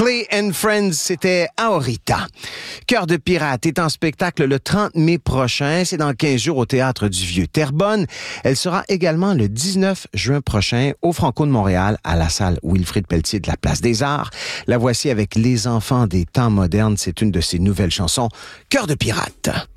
Clay and Friends, c'était Aorita. Cœur de pirate est en spectacle le 30 mai prochain. C'est dans 15 jours au Théâtre du Vieux-Terrebonne. Elle sera également le 19 juin prochain au Franco de Montréal à la salle Wilfrid Pelletier de la Place des Arts. La voici avec Les enfants des temps modernes. C'est une de ses nouvelles chansons, Cœur de pirate.